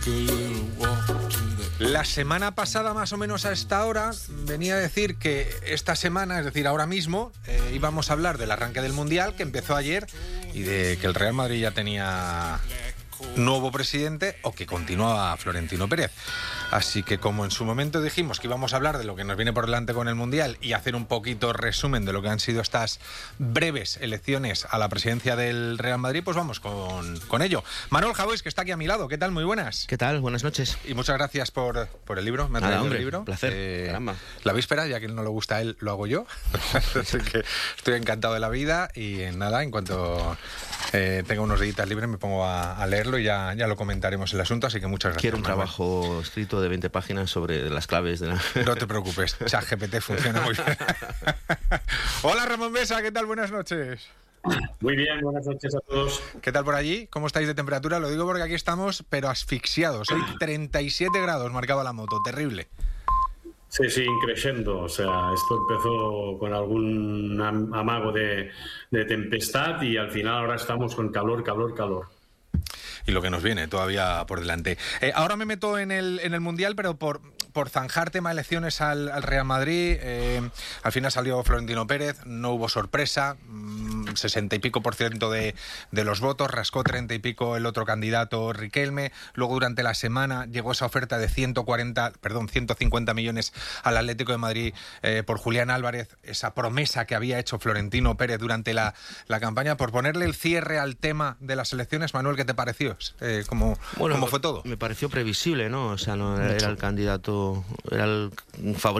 La semana pasada, más o menos a esta hora, venía a decir que esta semana, es decir, ahora mismo, íbamos a hablar del arranque del Mundial, que empezó ayer, y de que el Real Madrid ya tenía nuevo presidente o que continuaba Florentino Pérez. Así que como en su momento dijimos que íbamos a hablar de lo que nos viene por delante con el Mundial y hacer un poquito resumen de lo que han sido estas breves elecciones a la presidencia del Real Madrid, pues vamos con ello. Manuel Jauis, que está aquí a mi lado. ¿Qué tal? Muy buenas. ¿Qué tal? Buenas noches. Y muchas gracias por el libro. Me ha traído el libro. Un placer. Caramba. La víspera, ya que no le gusta a él, lo hago yo. Así que estoy encantado de la vida y nada, en cuanto tenga unos días libres me pongo a leerlo y ya lo comentaremos el asunto, así que muchas gracias. Quiero un trabajo escrito de 20 páginas sobre las claves de la... No te preocupes, ChatGPT funciona muy bien. Hola Ramón Mesa, ¿qué tal? Buenas noches. Muy bien, buenas noches a todos. ¿Qué tal por allí? ¿Cómo estáis de temperatura? Lo digo porque aquí estamos, pero asfixiados. Hoy 37 grados marcaba la moto, terrible. Sí, increciendo. O sea, esto empezó con algún amago de tempestad y al final ahora estamos con calor. Y lo que nos viene todavía por delante. Ahora me meto en el Mundial, pero por zanjar tema elecciones al Real Madrid. Al final salió Florentino Pérez, no hubo sorpresa, 60 y pico % de los votos, rascó 30 y pico el otro candidato, Riquelme. Luego durante la semana llegó esa oferta de 150 millones al Atlético de Madrid por Julián Álvarez, esa promesa que había hecho Florentino Pérez durante la campaña. Por ponerle el cierre al tema de las elecciones, Manuel, ¿qué te pareció? ¿Cómo fue todo? Me pareció previsible, ¿no? O sea, no era el candidato, era el favorito.